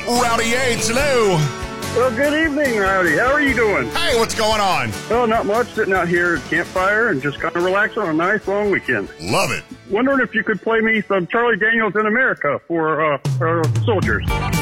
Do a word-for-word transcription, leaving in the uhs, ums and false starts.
Rowdy Yates, hello. Well, good evening, Rowdy. How are you doing? Hey, what's going on? Well, not much. Sitting out here at campfire and just kind of relaxing on a nice long weekend. Love it. Wondering if you could play me some Charlie Daniels in America for uh, our soldiers.